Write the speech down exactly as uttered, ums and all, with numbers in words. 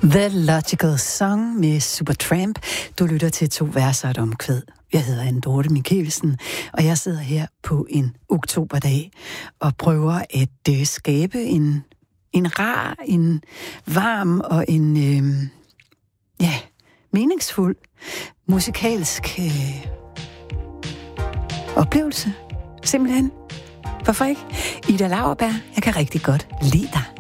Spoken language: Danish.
The Logical Song med Supertramp. Du lytter til to verser og et omkvæd. Jeg hedder Anne Dorte Michelsen, og jeg sidder her på en oktoberdag og prøver at øh, skabe en, en rar, en varm og en øh, ja, meningsfuld musikalsk øh, oplevelse. Simpelthen. Hvorfor ikke? Ida Lauerberg, jeg kan rigtig godt lide dig.